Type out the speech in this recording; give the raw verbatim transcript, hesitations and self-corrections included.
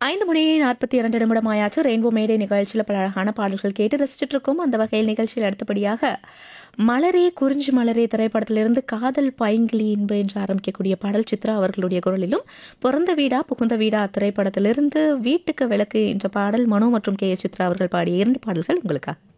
ஐந்து மணி நாற்பத்தி இரண்டு நிமிடம் ஆயாச்சு. ரெயின்போ மேடை நிகழ்ச்சியில் பல அழகான பாடல்கள் கேட்டு ரசிச்சுட்டு இருக்கோம். அந்த வகையில் நிகழ்ச்சியில் அடுத்தபடியாக மலரே குறிஞ்சி மலரே திரைப்படத்திலிருந்து காதல் பைங்கிலி இன்பு என்று ஆரம்பிக்கக்கூடிய பாடல் சித்ரா அவர்களுடைய குரலிலும், பிறந்த வீடா புகுந்த வீடா திரைப்படத்திலிருந்து வீட்டுக்கு விளக்கு என்ற பாடல் மனோ மற்றும் கே எஸ் சித்ரா அவர்கள் பாடிய இரண்டு பாடல்கள் உங்களுக்காக.